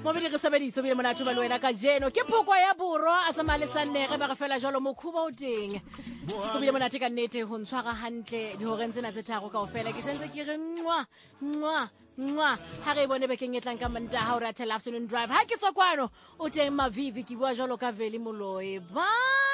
Mobile re sebediso bile mona tšhoba le wena ka jeno ke phoko ya borwa a tsamaya le sannege ba re fela jalo mokhuba o teng go bile monate ka nnete go ntshwara hantle dihoreng tsena tse tharo kaofela ke sentse ke re nwa ha re bone bekeng e tlang ka mantaha o ratela afternoon drive ha ke tswa kwano o teng Mavivi ke bua jalo ka Veli Moloi bye.